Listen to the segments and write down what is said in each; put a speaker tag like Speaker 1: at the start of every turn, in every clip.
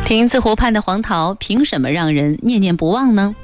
Speaker 1: 亭子湖畔的黄桃凭什么让人念念不忘呢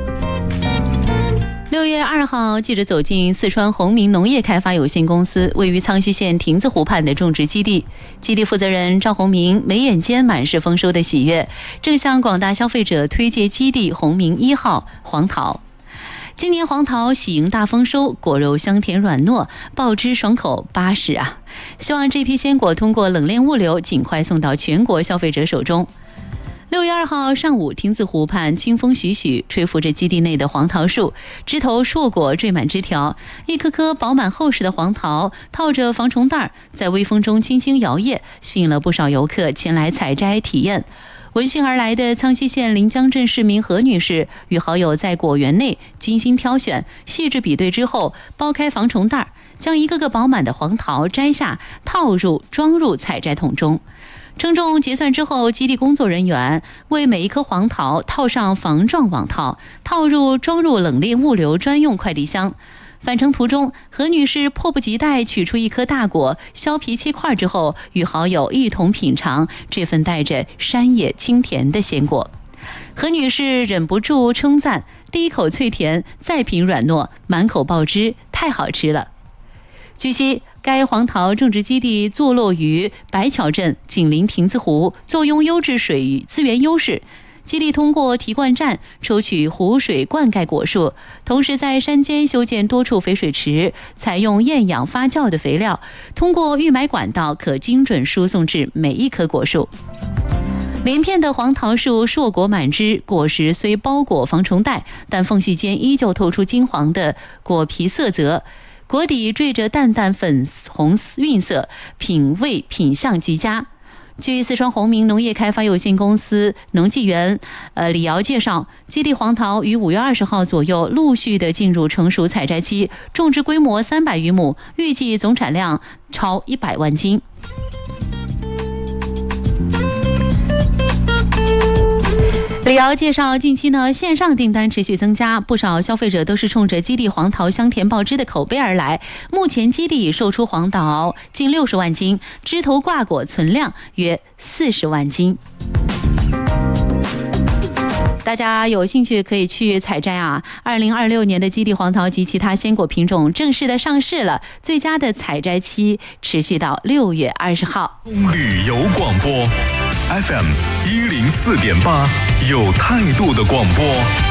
Speaker 1: ？6月2号，记者走进四川宏明农业开发有限公司位于苍溪县亭子湖畔的种植基地。基地负责人赵宏明眉眼间满是丰收的喜悦，正向广大消费者推介基地宏明1号黄桃。今年黄桃喜迎大丰收，果肉香甜软糯，爆汁爽口，巴适啊！希望这批鲜果通过冷链物流尽快送到全国消费者手中。6月2号上午，亭子湖畔清风徐徐，吹拂着基地内的黄桃树，枝头硕果缀满枝条，一颗颗饱满厚实的黄桃套着防虫袋，在微风中轻轻摇曳，吸引了不少游客前来采摘体验。闻讯而来的苍溪县临江镇市民何女士与好友在果园内精心挑选、细致比对之后，剥开防虫袋，将一个个饱满的黄桃摘下，装入采摘桶中。称重结算之后，基地工作人员为每一颗黄桃套上防撞网套，装入冷链物流专用快递箱。返程途中，何女士迫不及待取出一颗大果，削皮切块之后，与好友一同品尝这份带着山野清甜的鲜果。何女士忍不住称赞：第一口脆甜，再品软糯，满口爆汁，太好吃了。据悉，该黄桃种植基地坐落于白桥镇，紧邻亭子湖，坐拥优质水域资源优势。基地通过提灌站抽取湖水灌溉果树，同时在山间修建多处肥水池，采用厌氧发酵的肥料，通过预埋管道可精准输送至每一棵果树。连片的黄桃树硕果满枝，果实虽包裹防虫袋，但缝隙间依旧透出金黄的果皮色泽，果底缀着淡淡粉红晕色，品相极佳。据四川宏明农业开发有限公司农技园李瑶介绍，基地黄桃于5月20号左右陆续的进入成熟采摘期，种植规模300余亩，预计总产量超100万斤。李瑶介绍，近期线上订单持续增加，不少消费者都是冲着基地黄桃香甜爆汁的口碑而来。目前基地已售出黄桃近60万斤，枝头挂果存量约40万斤。大家有兴趣可以去采摘啊！2026年的基地黄桃及其他鲜果品种正式的上市了，最佳的采摘期持续到6月20号。
Speaker 2: 旅游广播 FM 104.8，有态度的广播。